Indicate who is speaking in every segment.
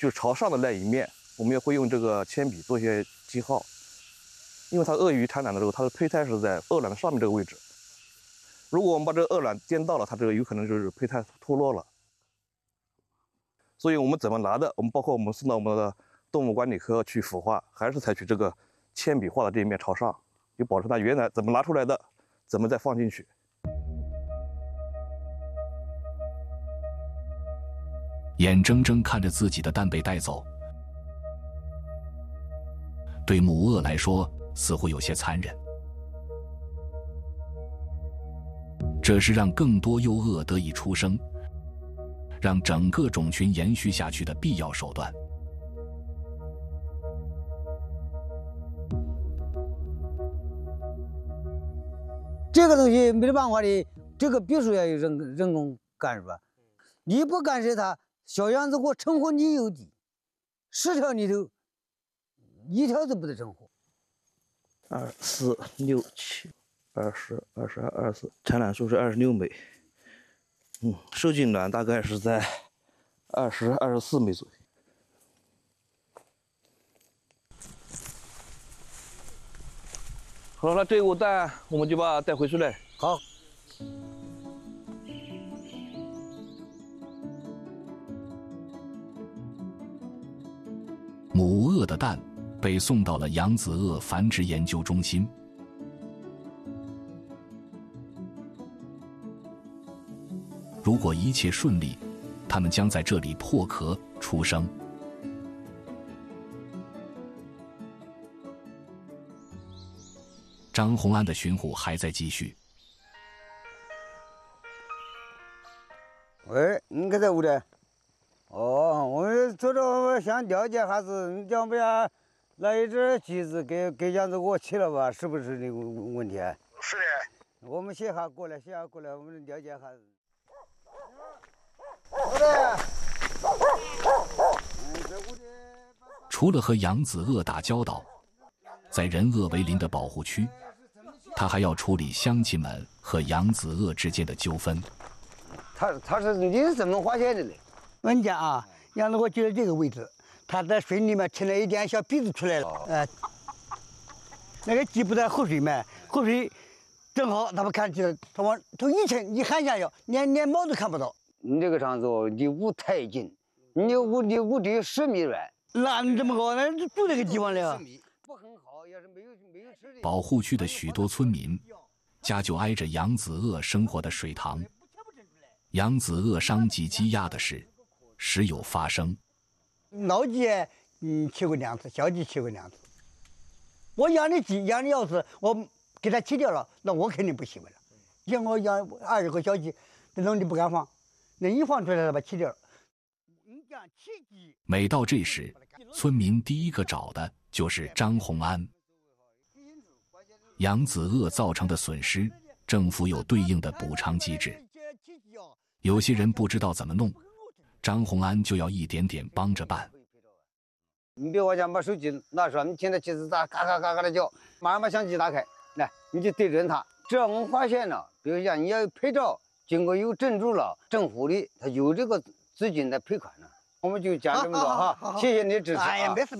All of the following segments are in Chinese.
Speaker 1: 就是朝上的那一面，我们也会用这个铅笔做一些记号。因为它鳄鱼产卵的时候，它的胚胎是在颚卵的上面这个位置。如果我们把这个颚卵颠倒了，它这个有可能就是胚胎脱落了。所以我们怎么拿的，我们包括我们送到我们的动物管理科去孵化，还是采取这个铅笔画的这一面朝上，就保持它原来怎么拿出来的，怎么再放进去。
Speaker 2: 眼睁睁看着自己的蛋被带走，对母鳄来说似乎有些残忍。这是让更多幼鳄得以出生，让整个种群延续下去的必要手段。
Speaker 3: 这个东西没得办法的，这个必须要有人工干涉。你不干涉它，小样子我成活你有的，10条里头1条都不得成活。
Speaker 1: 2、4、6、7、20、22、24，产卵数是26枚。受精卵大概是在20、24枚左右。好了，这个蛋我们就把它带回去了。
Speaker 3: 好。
Speaker 2: 母鳄的蛋被送到了扬子鳄繁殖研究中心。如果一切顺利，它们将在这里破壳出生。张洪安的巡捕还在继续。
Speaker 3: 喂，你可在屋里？哦，我们坐着我想了解下子，你讲不呀？来一只鸡子给样子我去了吧？是不是这个问题？
Speaker 4: 是的。
Speaker 3: 我们写下过来，我们了解下子。好的。
Speaker 2: 除了和扬子鳄打交道，在人鳄为邻的保护区，他还要处理乡亲们和扬子鳄之间的纠纷。
Speaker 3: 他是你是怎么发现的呢？我跟你讲啊，扬子鳄就在这个位置，他在水里面抻了一点小鼻子出来了。那个鸡不在后水嘛，后水正好他们看见他往头一抻，一喊下药，连毛都看不到。你这个场子哦，离屋太近，你屋得有10米远。那你这么高，那住这个地方了。不很好，要是没有吃的。
Speaker 2: 保护区的许多村民家就挨着扬子鳄生活的水塘。扬子鳄伤及鸡鸭的事时有发生。
Speaker 3: 老鸡去过2次，小鸡去过2次。我养的鸡养的要是我给它吃掉了，那我肯定不喜欢了。像我养20个小鸡，这笼里不敢放，那一放出来了把吃掉了。
Speaker 2: 每到这时，村民第一个找的就是张洪安。扬子鳄造成的损失，政府有对应的补偿机制。有些人不知道怎么弄，张洪安就要一点点帮着办。
Speaker 3: 你别我讲把手机拿出来，你听到鸡子咋嘎嘎嘎嘎的叫，马上把相机打开，来你就对准它。只要我们发现了，比如讲你要有拍照，经过有证书了，政府的它有这个资金来赔款了，我们就讲这么多哈。谢谢你的支持。哎呀，没事。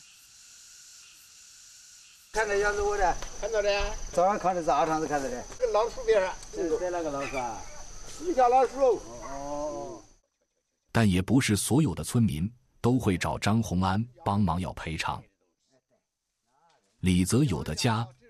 Speaker 3: 看到扬子鳄的？
Speaker 4: 看到的呀。
Speaker 3: 早上看的早上子看到的。
Speaker 4: 这老树边上。
Speaker 3: 在那个老树啊？
Speaker 4: 一家老树。
Speaker 3: 哦。
Speaker 2: 但也不是所有的村民都会找张洪安帮忙要赔偿。李泽友的家